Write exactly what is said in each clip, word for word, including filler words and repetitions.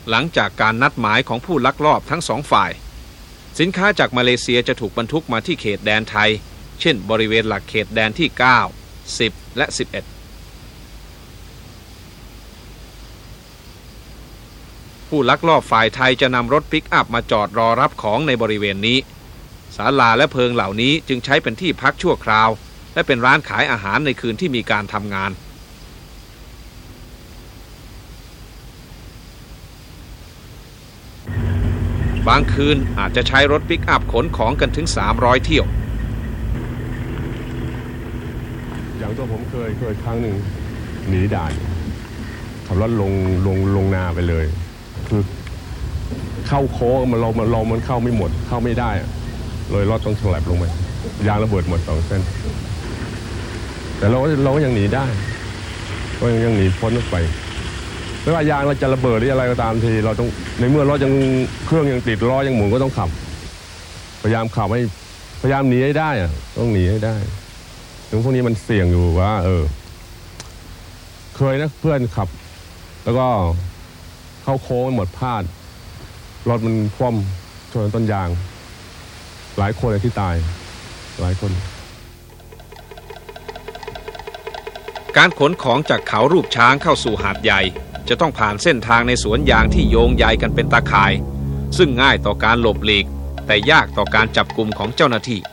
หลังจากการนัดหมายของผู้ลักลอบทั้งสองฝ่ายสินค้าจากมาเลเซียจะถูกบรรทุกมาที่เขตแดนไทยเช่นบริเวณหลักเขตแดนที่เก้า สิบและสิบเอ็ดผู้ลักลอบฝ่ายไทยจะนำรถปิกอัพมาจอดรอรับของในบริเวณนี้ศาลาและเพิงเหล่านี้จึงใช้เป็นที่พักชั่วคราวและเป็นร้านขายอาหารในคืนที่มีการทำงานบางคืนอาจจะใช้รถปิกอัพขนของกันถึงสามร้อยเที่ยวอย่างตัวผมเคยเคยครั้งหนึ่งหนีด่านขับรถลงลงลงนาไปเลยคือเข้าโค้งมันเรามันเรามันเข้าไม่หมดเข้าไม่ได้เลยรถต้องฉลับลงไปยางระเบิดหมดสองเส้นแต่เราเราก็ยังหนีได้ก็ยังยังหนีพ้นไปไม่ว่ายางเราจะระเบิดหรืออะไรก็ตามทีเราต้องในเมื่อรถยังเครื่องยังติดล้อยังหมุนก็ต้องขับพยายามขับให้พยายามหนีให้ได้อะต้องหนีให้ได้ถึงพวกนี้มันเสี่ยงอยู่ว่าเออเคยนะเพื่อนขับแล้วก็เข้าโค้งหมดพลาดรถมันคว่ำชนต้นยางหลายคนเลยที่ตายหลายคนการขนของจากเขารูปช้างเข้าสู่หาดใหญ่จะต้องผ่านเส้นทางในสวนยางที่โยงใยกันเป็นตาข่ายซึ่งง่ายต่อการหลบหลีกแต่ยากต่อการจับกุมของเจ้าหน้าที่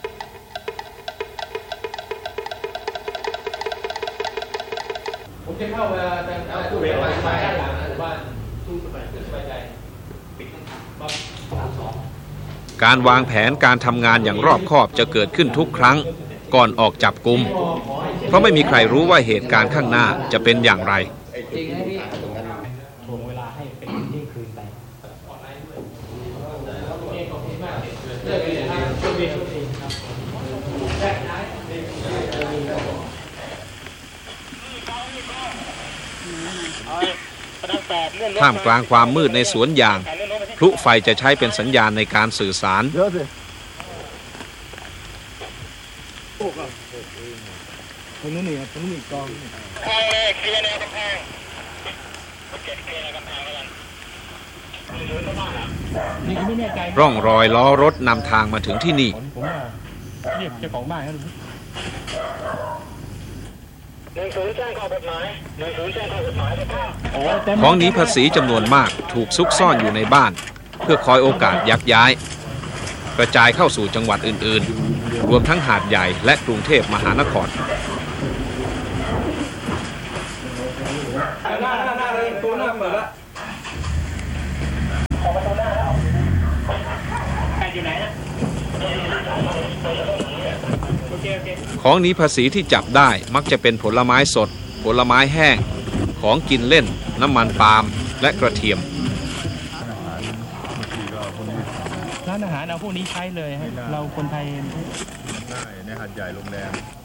ผมจะเข้ามาเอาผู้เรียนไปไปด้านหลังนะหรือว่าสู้สบายสบายใจปิดปั๊บสามสองการวางแผนการทำงานอย่างรอบคอบจะเกิดขึ้นทุกครั้งก่อนออกจับกุมเพราะไม่มีใครรู้ว่าเหตุการณ์ข้างหน้าจะเป็นอย่างไรถ่วงเวลาให้เป็นเที่ยงคืนไปท่ามกลางความมืดในสวนยางพลุไฟจะใช้เป็นสัญญาณในการสื่อสารตรงนู้นนี่ครับตรงนู้นอีกกองทางเลยเคลียร์แนวกำแพงเก็บเคลียร์แนวกำแพงแล้วกันนี่ก็ไม่แน่ใจร่องรอยล้อรถนำทางมาถึงที่นี่ผมว่าเรียกเจ้าของบ้านครับหนึ่งศูนย์แจ้งข้อกฎหมายหนึ่งศูนย์แจ้งข้อกฎหมายของหนีภาษีจำนวนมากถูกซุกซ่อนอยู่ในบ้านเพื่อคอยโอกาสยักย้ายกระจายเข้าสู่จังหวัดอื่นๆรวมทั้งหาดใหญ่และกรุงเทพมหานครหน้าหน้าหน้าเลยตัวหน้าเปิดแล้วออกประตูหน้าแล้วใครอยู่ไหนนะของหนีภาษีที่จับได้มักจะเป็นผลไม้สดผลไม้แห้งของกินเล่นน้ำมันปาล์มและกระเทียมร้านอาหารเอาพวกนี้ใช้เลยเราคนไทยได้ในหาดใหญ่โรงแรม